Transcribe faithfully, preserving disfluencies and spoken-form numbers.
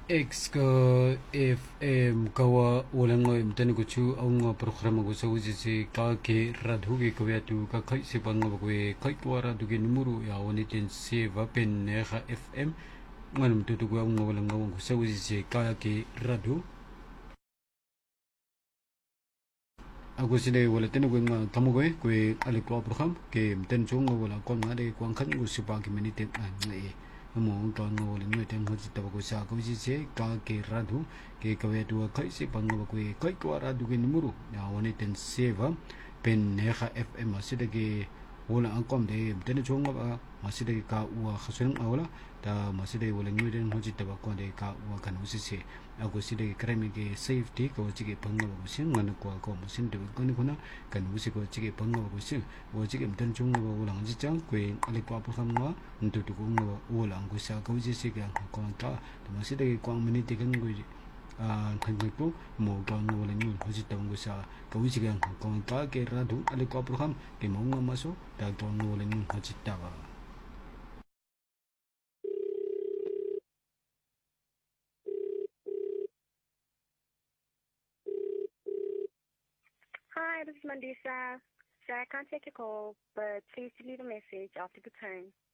X ka F M kawa walang nga imtani ko chu ang nga programa ko sa usi si ka ke radhu ke kawya tu ka kai se pang nga bakwe kai ko radhu ke numero ya wani ten se va pen ne kha F M nganum tu tu ko ang nga walang nga ko sa usi si ka ke radhu ako sile wala ten ko nga tamu ko ko ale ko program ke imtan chu nga wala ko nga de ko khan ko si pa ke minute na ngai mo ton ngo le ngai ten ho ta ko sa ko si se ka ke radhu ke kawya tu kai se pang nga bakwe kai ko radhu ke numero ya wani ten se va pen ne kha F M asida ke wala ang kom de ten chu nga ba masida ke ka wa khasun awla ta masida wala ngai ten ho ta ba ko de ka wa kan usi se ako sida ke krami ke safety ko chi ke pang nga ba sin ngan ko ko mo sin de ko ni ko na kan usi ko chi ke pang nga ba sin wo chi ke ten chu nga ba wala ji chang ko ale ko pa kham nga ntu tu ko nga wala ang ko sa ko ji se ke ko ta ta masida ke kwang minute kan ko ah kan ko mo ko nga wala ni ho ji ta ngo sa ko ji ke ko ta ke ra du ale ko pa kham ke mo nga ma so ta to nga wala ni ho ji ta ba. Hi, this is Mandisa. Sir, I can't take your call, but please leave a message after the tone.